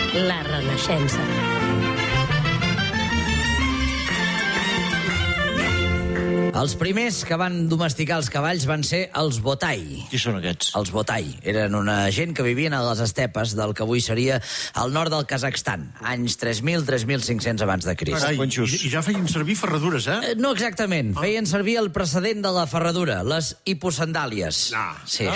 La Renaixença. Els primers que van domesticar els cavalls van ser els Botai. Qui són aquests? Els Botai. Eren una gent que vivien a les estepes del que avui seria el nord del Kazakhstan, anys 3.000-3.500 abans de Crist. Carai, i ja feien servir ferradures, No exactament. Feien servir el precedent de la ferradura, les hiposandàlies. No. Sí,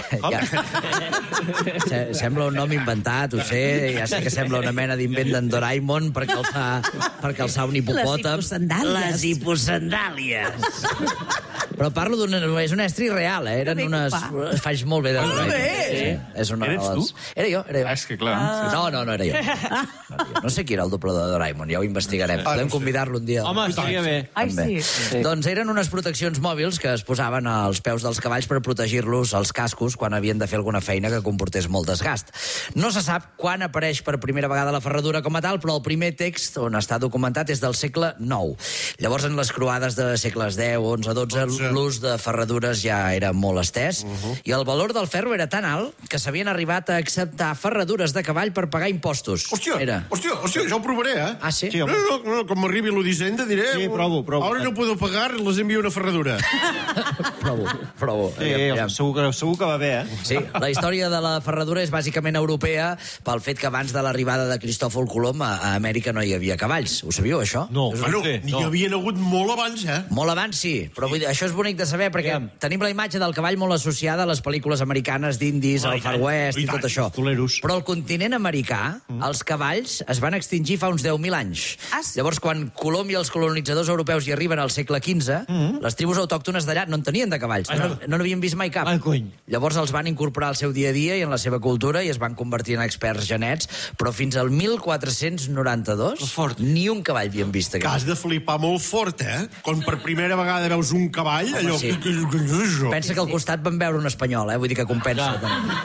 sembla un nom inventat, ho sé, ja sé que sembla una mena d'invent d'en Doraemon per calçar un hipopòtam. Les hiposandàlies. Però parlo d'una... És una estri real, eh? Eren unes... Faig molt bé de Doraemon. Sí, és una Eres de les... tu? Era jo. És que clar. No era jo. No sé qui era el doble de Doraemon, ja ho investigarem. Podem convidar-lo un dia. Home, estaria bé. Ai, sí. Doncs eren unes proteccions mòbils que es posaven als peus dels cavalls per protegir-los als cascos quan havien de fer alguna feina que comportés molt desgast. No se sap quan apareix per primera vegada la ferradura com a tal, però el primer text on està documentat és del segle IX. Llavors, en les croades de segles X, XI, XII, l'ús de ferradures ja era molt estès, i el valor del ferro era tan alt que s'havien arribat a acceptar ferradures de cavall per pagar impostos. Hòstia, jo ho provaré, eh? Ah, sí? No, com m'arribi l'Odissenda diré... Sí, provo. Ara no puedo pagar, les envio una ferradura. Provo. Sí, segur que va bé, eh? Sí, la història de la ferradura és bàsicament europea pel fet que abans de l'arribada de Cristòfol Colom a Amèrica no hi havia cavalls. Ho sabíeu, això? No. Bueno, n'hi havien hagut molt abans, eh? Molt abans, sí, però vull dir, això és bonic de saber perquè tenim la imatge del cavall molt associada a les pel·lícules americanes d'indis, al Far West i tot això. Toleros. Però al continent americà, els cavalls es van extingir fa uns 10.000 anys. Llavors, quan Colom i els colonitzadors europeus hi arriben al segle XV, les tribus autòctones d'allà no en tenien de cavalls, no n'havien vist mai cap. Ai, cony. Llavors els van incorporar al seu dia a dia i en la seva cultura i es van convertir en experts genets, però fins al 1492 ni un cavall havien vist. Que has de flipar molt fort, eh? Quan per primera vegada veus un cavall, allò... Sí. Pensa que al costat van veure un espanyol, vull dir que compensa.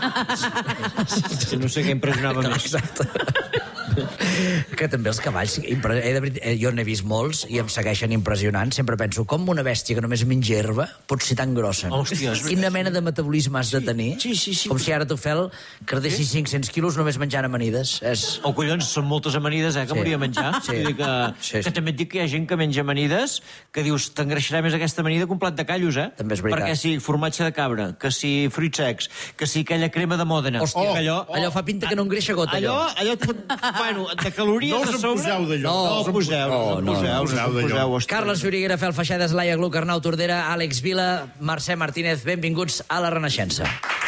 No sé què impressionava més. Exacte. Que també els cavalls, jo n'he vist molts i em segueixen impressionant. Sempre penso, com una bèstia que només menja herba pot ser tan grossa? Hòstia, és quina mena de metabolisme has de tenir? Sí. Com si ara tu, Fel, cardessis 500 quilos només menjant amanides. Oh, collons, són moltes amanides, que m'hauria de menjar. Sí. Vull dir que també et dic que hi ha gent que menja amanides que dius, t'engreixarà més aquesta amanida que un plat de callos, eh? També és veritat. Perquè si formatge de cabra, que si fruits secs, que si aquella crema de Mòdena... Hòstia, allò fa pinta que no engreixa gota, allò. Bueno, de calories no us en poseu d'allò. No us en poseu. Carles Xuriguera, Fel Feixedes, Laia Gluck, Arnau Tordera, Àlex Vila, Mercè Martínez, benvinguts a La Renaixença.